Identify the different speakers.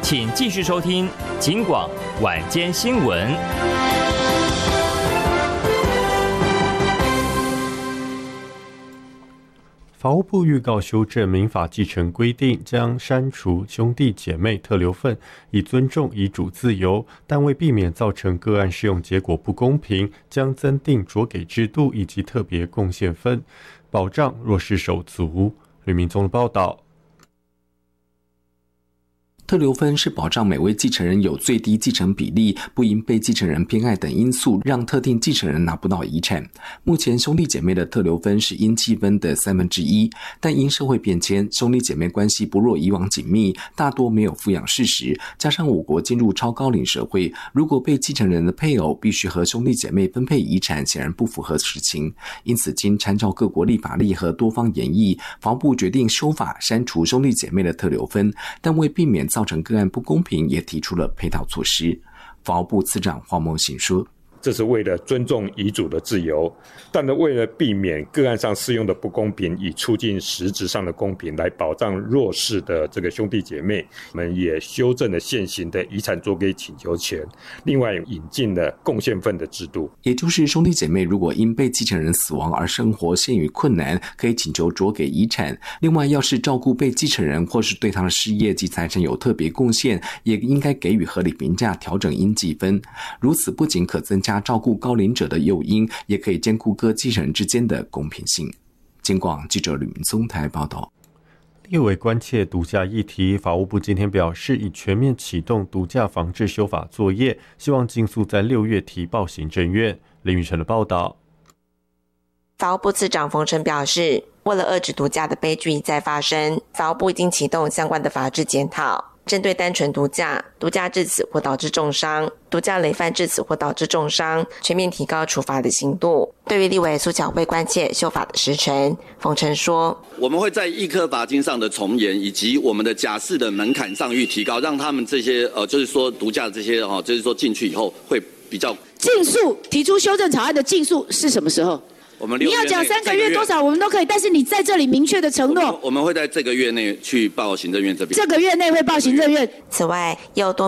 Speaker 1: 请继续收听警广晚间新闻。
Speaker 2: 法务部预告修正民法继承规定，将删除兄弟姐妹特留份，以尊重遗嘱自由，但为避免造成个案适用结果不公平，将增订酌给制度以及特别贡献分，保障弱势手足。吕明宗的报道。
Speaker 3: 特留分是保障每位继承人有最低继承比例，不因被继承人偏爱等因素让特定继承人拿不到遗产。目前兄弟姐妹的特留分是应继分的1/3，但因社会变迁，兄弟姐妹关系不若以往紧密，大多没有抚养事实，加上我国进入超高龄社会，如果被继承人的配偶必须和兄弟姐妹分配遗产，显然不符合实情。因此经参照各国立法例和多方研议，法务部决定修法删除兄弟姐妹的特留分，但为避免造成个案不公平，也提出了配套措施。法务部次长黄孟行说，
Speaker 4: 这是为了尊重遗嘱的自由，但是为了避免个案上适用的不公平，以促进实质上的公平，来保障弱势的这个兄弟姐妹，我们也修正了现行的遗产酌给请求权，另外引进了贡献分的制度，
Speaker 3: 也就是兄弟姐妹如果因被继承人死亡而生活陷于困难，可以请求酌给遗产。另外，要是照顾被继承人或是对他的事业及财产有特别贡献，也应该给予合理评价，调整应继分。如此不仅可增加照顾高龄者的诱因，也可以兼顾各继承人之间的公平性。警广记者吕明宗台报道。
Speaker 2: 立委关切毒驾议题，法务部今天表示，已全面启动毒驾防治修法作业，希望尽速在6月提报行政院。林宇晨的报道。
Speaker 5: 法务部次长冯程表示，为了遏制毒驾的悲剧一再发生，法务部已经启动相关的法制检讨，针对单纯毒驾、毒驾致死或导致重伤、毒驾累犯致死或导致重伤，全面提高处罚的刑度。对于立委苏巧慧关切修法的时程，冯程说，
Speaker 6: 我们会在易科罚金上的从严，以及我们的假释的门槛上予提高，让他们这些就是说毒驾这些就是说进去以后会比较
Speaker 7: 尽速提出修正草案的尽速是什么时候？你要讲3个月多少我们都可以，但是你在这里明确的承诺，
Speaker 6: 我们会在这个月内去报行政院这边，
Speaker 7: 这个月内会报行政院。
Speaker 5: 此外，也有多